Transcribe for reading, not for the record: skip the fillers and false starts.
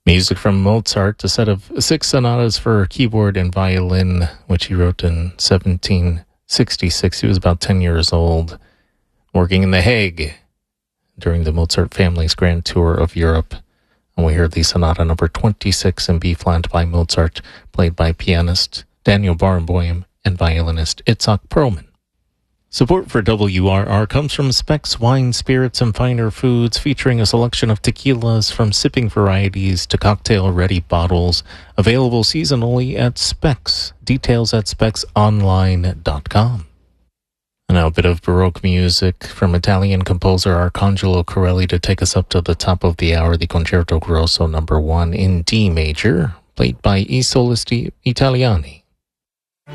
Music from Mozart, a set of 6 sonatas for keyboard and violin, which he wrote in 1766. He was about 10 years old, working in The Hague during the Mozart family's grand tour of Europe. And we heard the sonata number 26 in B-flat by Mozart, played by pianist Daniel Barenboim and violinist Itzhak Perlman. Support for WRR comes from Specs Wine, Spirits, and Finer Foods, featuring a selection of tequilas from sipping varieties to cocktail-ready bottles, available seasonally at Specs. Details at specsonline.com. And now a bit of Baroque music from Italian composer Arcangelo Corelli to take us up to the top of the hour, the Concerto Grosso No. 1 in D major, played by I Solisti Italiani.